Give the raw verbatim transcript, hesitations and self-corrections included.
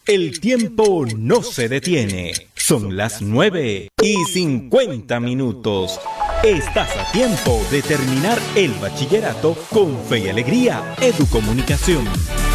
El tiempo no se detiene. Son las nueve y cincuenta minutos. Estás a tiempo de terminar el bachillerato con Fe y Alegría Educomunicación.